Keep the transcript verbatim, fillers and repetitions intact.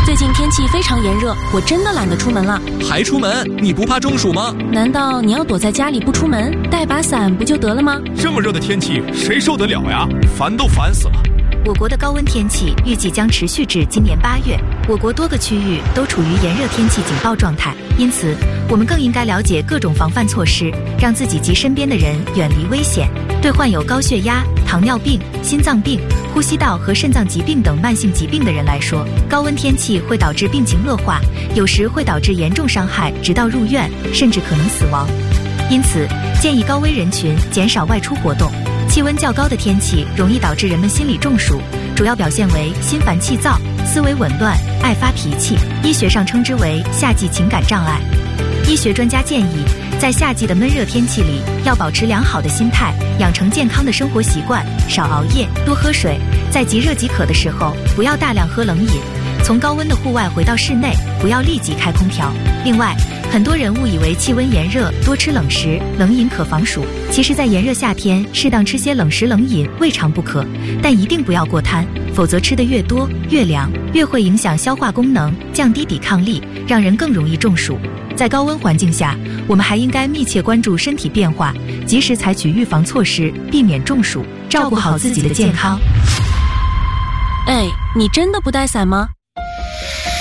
最近天气非常炎热，我真的懒得出门了。 还出门？你不怕中暑吗？ 难道你要躲在家里不出门，带把伞不就得了吗？ 这么热的天气，谁受得了呀？烦都烦死了。 我国的高温天气预计将持续至今年八月，我国多个区域都处于炎热天气警报状态，因此我们更应该了解各种防范措施，让自己及身边的人远离危险。对患有高血压、糖尿病、心脏病、呼吸道和肾脏疾病等慢性疾病的人来说，高温天气会导致病情恶化，有时会导致严重伤害，直到入院，甚至可能死亡。因此，建议高危人群减少外出活动。气温较高的天气容易导致人们心理中暑，主要表现为心烦气躁、思维紊乱、爱发脾气，医学上称之为夏季情感障碍。医学专家建议，在夏季的闷热天气里，要保持良好的心态，养成健康的生活习惯，少熬夜，多喝水，在即热即渴的时候，不要大量喝冷饮。从高温的户外回到室内，不要立即开空调。另外，很多人误以为气温炎热多吃冷食、冷饮可防暑，其实在炎热夏天适当吃些冷食冷饮未尝不可，但一定不要过贪，否则吃得越多越凉，越会影响消化功能，降低抵抗力，让人更容易中暑。在高温环境下，我们还应该密切关注身体变化，及时采取预防措施，避免中暑，照顾好自己的健康。 哎，你真的不带伞吗？